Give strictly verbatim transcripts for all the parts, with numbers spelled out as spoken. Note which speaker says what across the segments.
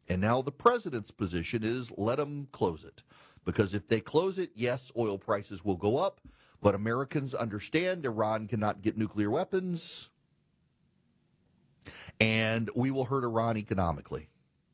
Speaker 1: And now the president's position is let them close it. Because if they close it, yes, oil prices will go up, but Americans understand Iran cannot get nuclear weapons, and we will hurt Iran economically.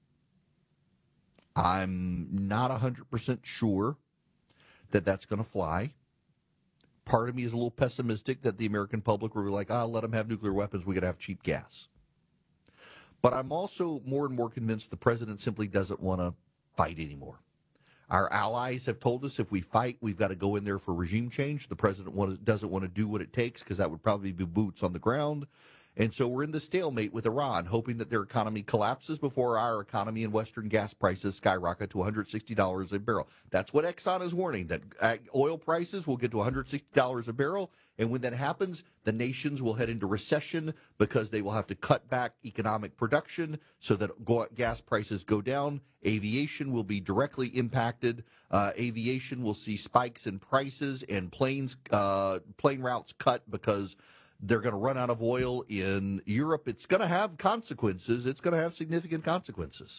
Speaker 1: I'm not one hundred percent sure that that's going to fly. Part of me is a little pessimistic that the American public will be like, ah, let them have nuclear weapons, we got to have cheap gas. But I'm also more and more convinced the president simply doesn't want to fight anymore. Our allies have told us if we fight, we've got to go in there for regime change. The president want, doesn't want to do what it takes because that would probably be boots on the ground. And so we're in the stalemate with Iran, hoping that their economy collapses before our economy and Western gas prices skyrocket to one hundred sixty dollars a barrel. That's what Exxon is warning, that oil prices will get to one hundred sixty dollars a barrel. And when that happens, the nations will head into recession because they will have to cut back economic production so that gas prices go down. Aviation will be directly impacted. Uh, aviation will see spikes in prices and planes, uh, plane routes cut because they're going to run out of oil in Europe. It's going to have consequences. It's going to have significant consequences.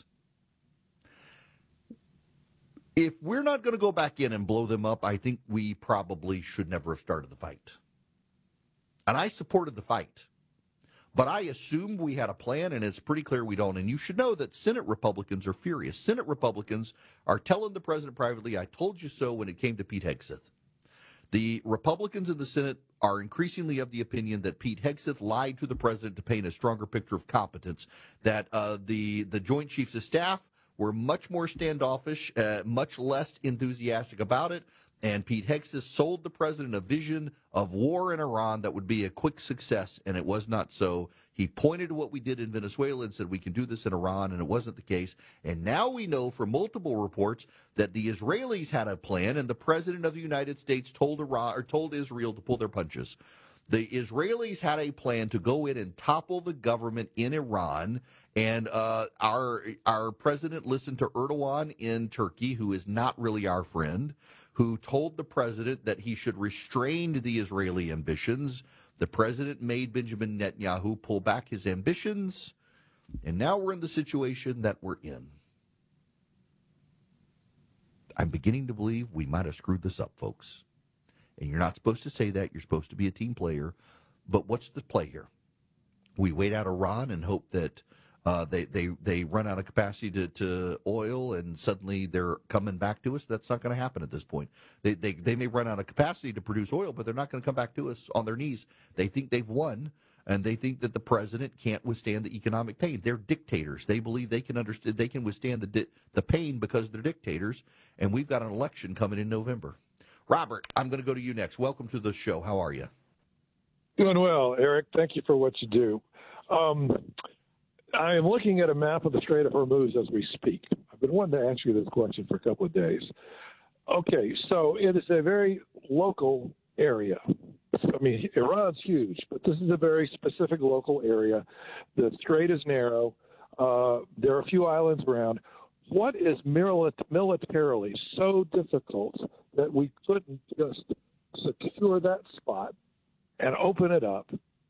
Speaker 1: If we're not going to go back in and blow them up, I think we probably should never have started the fight. And I supported the fight. But I assumed we had a plan, and it's pretty clear we don't. And you should know that Senate Republicans are furious. Senate Republicans are telling the president privately, I told you so when it came to Pete Hegseth. The Republicans in the Senate are increasingly of the opinion that Pete Hegseth lied to the president to paint a stronger picture of competence, that uh, the, the Joint Chiefs of Staff were much more standoffish, uh, much less enthusiastic about it, and Pete Hegseth sold the president a vision of war in Iran that would be a quick success, and it was not so. He pointed to what we did in Venezuela and said we can do this in Iran, and it wasn't the case. And now we know from multiple reports that the Israelis had a plan, and the president of the United States told Iran or told Israel to pull their punches. The Israelis had a plan to go in and topple the government in Iran, and uh, our our president listened to Erdogan in Turkey, who is not really our friend, who told the president that he should restrain the Israeli ambitions. The president made Benjamin Netanyahu pull back his ambitions, and now we're in the situation that we're in. I'm beginning to believe we might have screwed this up, folks. And you're not supposed to say that. You're supposed to be a team player. But what's the play here? We wait out Iran and hope that uh, they, they, they run out of capacity to, to oil and suddenly they're coming back to us. That's not going to happen at this point. They, they, they may run out of capacity to produce oil, but they're not going to come back to us on their knees. They think they've won, and they think that the president can't withstand the economic pain. They're dictators. They believe they can understand, they can withstand the di- the pain because they're dictators, and we've got an election coming in November. Robert, I'm going to go to you next. Welcome to the show. How are you?
Speaker 2: Doing well, Eric. Thank you for what you do. Um, I am looking at a map of the Strait of Hormuz as we speak. I've been wanting to ask you this question for a couple of days. Okay, so it is a very local area. I mean, Iran's huge, but this is a very specific local area. The strait is narrow. Uh, there are a few islands around. What is militarily so difficult that we couldn't just secure that spot and open it up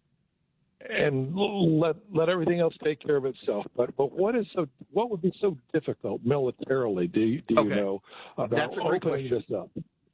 Speaker 2: and let let everything else take care of itself? But but what is so what would be so difficult militarily? Do you, do you
Speaker 1: okay.
Speaker 2: know about
Speaker 1: That's a great
Speaker 2: opening
Speaker 1: question.
Speaker 2: this up?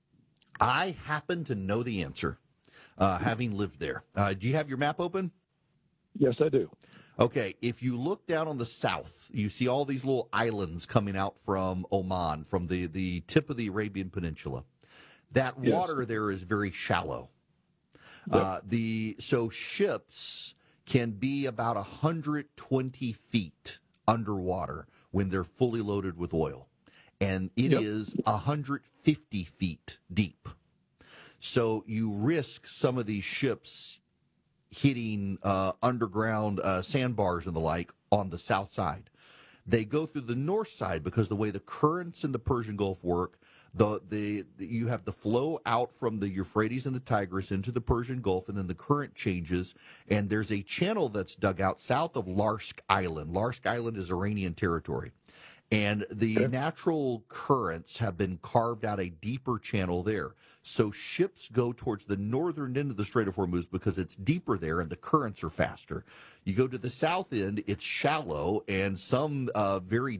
Speaker 1: I happen to know the answer, uh, having lived there. Uh, do you have your map open?
Speaker 2: Yes, I do.
Speaker 1: Okay, if you look down on the south, you see all these little islands coming out from Oman, from the, the tip of the Arabian Peninsula. That
Speaker 2: Yes.
Speaker 1: water there is very shallow.
Speaker 2: Yep.
Speaker 1: Uh, the so ships can be about one hundred twenty feet underwater when they're fully loaded with oil. And it
Speaker 2: Yep.
Speaker 1: is one hundred fifty feet deep. So you risk some of these ships hitting uh, underground uh, sandbars and the like on the south side. They go through the north side because the way the currents in the Persian Gulf work, the, the, the you have the flow out from the Euphrates and the Tigris into the Persian Gulf, and then the current changes, and there's a channel that's dug out south of Larsk Island. Larsk Island is Iranian territory. And the
Speaker 2: Okay.
Speaker 1: natural currents have been carved out a deeper channel there. So ships go towards the northern end of the Strait of Hormuz because it's deeper there and the currents are faster. You go to the south end, it's shallow, and some uh, very